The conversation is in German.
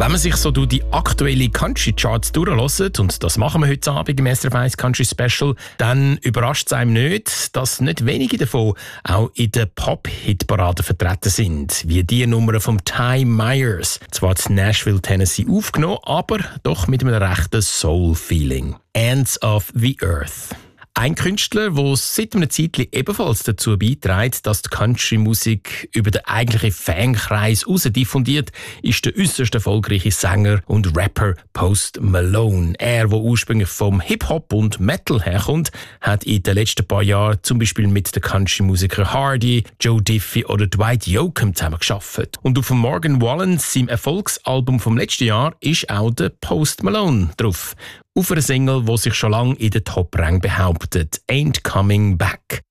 Wenn man sich so durch die aktuellen Country-Charts durchhört, und das machen wir heute Abend im SRF 1 Country Special, dann überrascht es einem nicht, dass nicht wenige davon auch in der Pop-Hitparade vertreten sind, wie die Nummer von Ty Myers. Zwar in Nashville, Tennessee aufgenommen, aber doch mit einem rechten Soul-Feeling. Ants of the Earth. Ein Künstler, der seit einer Zeit ebenfalls dazu beiträgt, dass die Country-Musik über den eigentlichen Fankreis heraus diffundiert, ist der äußerst erfolgreiche Sänger und Rapper Post Malone. Er, der ursprünglich vom Hip-Hop und Metal herkommt, hat in den letzten paar Jahren zum Beispiel mit den Country-Musikern Hardy, Joe Diffie oder Dwight Yoakam zusammengearbeitet. Und auf Morgan Wallen, seinem Erfolgsalbum vom letzten Jahr, ist auch der Post Malone drauf. Auf einer Single, die sich schon lange in den Top-Rang behauptet, Ain't Coming Back.